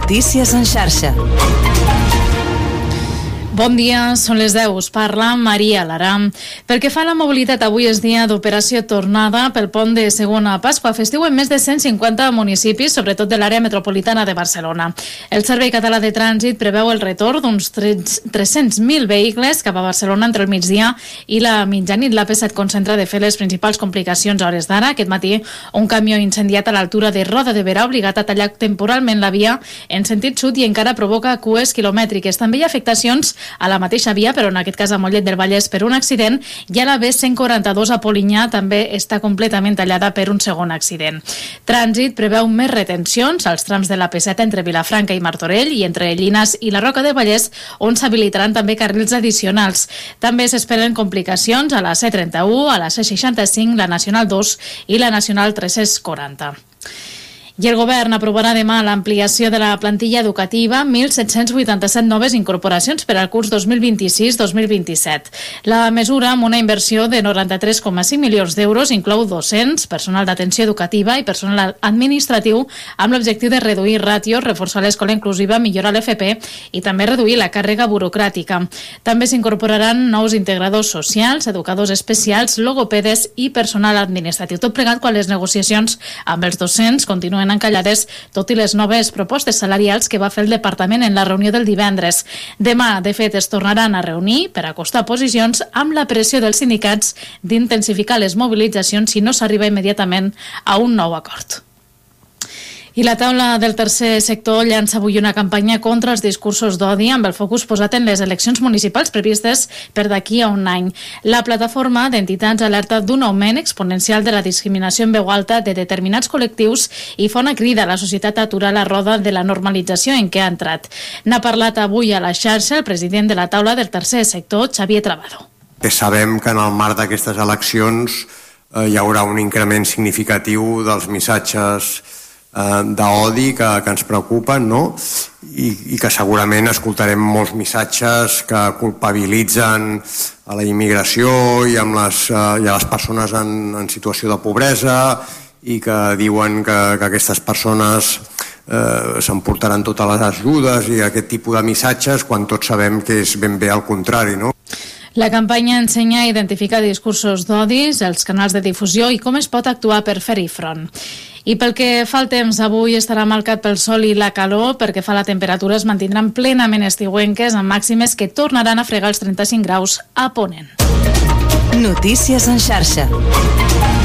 Notícies en xarxa. Bon dia, són les 10, us parla Maria Lara. Pel que fa a la mobilitat, avui és dia d'operació tornada pel pont de Segona Pasqua, festiu en més de 150 municipis, sobretot de l'àrea metropolitana de Barcelona. El Servei Català de Trànsit preveu el retorn d'uns 300.000 vehicles cap a Barcelona entre el migdia i la mitjanit. L'AP7 concentra de fer les principals complicacions a hores d'ara. Aquest matí, un camió incendiat a l'altura de Roda de Berà ha obligat a tallar temporalment la via en sentit sud i encara provoca cues quilomètriques. També hi ha afectacions a la mateixa via, però en aquest cas a Mollet del Vallès per un accident, i a la B142 a Polinyà també està completament tallada per un segon accident. Trànsit preveu més retencions als trams de la P7 entre Vilafranca i Martorell i entre Llinars i la Roca del Vallès, on s'habilitaran també carrils addicionals. També s'esperen complicacions a la C31, a la C65, la Nacional 2 i la Nacional 340. I el govern aprovarà demà l'ampliació de la plantilla educativa, 1.787 noves incorporacions per al curs 2026-2027. La mesura, amb una inversió de 93,5 milions d'euros, inclou docents, personal d'atenció educativa i personal administratiu, amb l'objectiu de reduir ràtios, reforçar l'escola inclusiva, millorar l'FP i també reduir la càrrega burocràtica. També s'incorporaran nous integradors socials, educadors especials, logopedes i personal administratiu. Tot plegat quan les negociacions amb els docents continuen encallades, tot i les noves propostes salarials que va fer el departament en la reunió del divendres. Demà, de fet, es tornaran a reunir per acostar posicions amb la pressió dels sindicats d'intensificar les mobilitzacions si no s'arriba immediatament a un nou acord. I la taula del tercer sector llança avui una campanya contra els discursos d'odi amb el focus posat en les eleccions municipals previstes per d'aquí a un any. La plataforma d'entitats alerta d'un augment exponencial de la discriminació en veu alta de determinats col·lectius i fa una crida a la societat a aturar la roda de la normalització en què ha entrat. N'ha parlat avui a la xarxa el president de la taula del tercer sector, Xavier Trabado. Sabem que en el marc d'aquestes eleccions hi haurà un increment significatiu dels missatges d'odi que ens preocupen, no? I que segurament escoltarem molts missatges que culpabilitzen a la immigració i a les persones en situació de pobresa i que diuen que aquestes persones s'emportaran totes les ajudes i aquest tipus de missatges, quan tots sabem que és ben bé al contrari, no? La campanya ensenya a identificar discursos d'odis, els canals de difusió i com es pot actuar per fer-hi front. I pel que fa al temps, avui estarà marcat pel sol i la calor. Perquè fa la temperatura es mantindran plenament estiuenques amb màximes que tornaran a fregar els 35 graus a Ponent. Notícies en xarxa.